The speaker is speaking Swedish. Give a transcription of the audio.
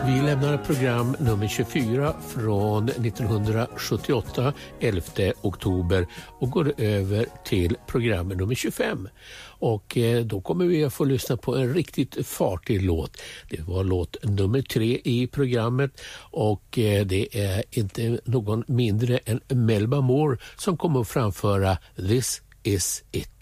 Vi lämnar program nummer 24 från 1978, 11 oktober och går över till program nummer 25. Och då kommer vi att få lyssna på en riktigt fartig låt. Det var låt nummer 3 i programmet och det är inte någon mindre än Melba Moore som kommer att framföra This Is It.